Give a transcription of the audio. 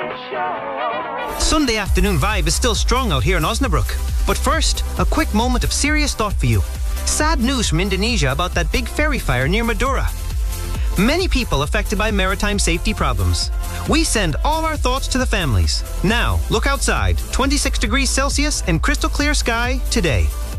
Sunday afternoon vibe is still strong out here in Osnabrück. But first, a quick moment of serious thought for you. Sad news from Indonesia about that big ferry fire near Madura. Many people affected by maritime safety problems. We send all our thoughts to the families. Now, look outside. 26 degrees Celsius and crystal clear sky today.